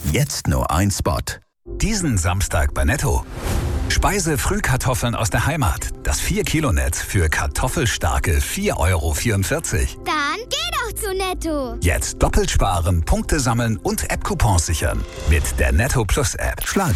Jetzt nur ein Spot. Diesen Samstag bei Netto. Speise-Frühkartoffeln aus der Heimat. Das 4-Kilo-Netz für kartoffelstarke 4,44 €. Dann geh doch zu Netto. Jetzt doppelt sparen, Punkte sammeln und App-Coupons sichern. Mit der Netto Plus App. Schlag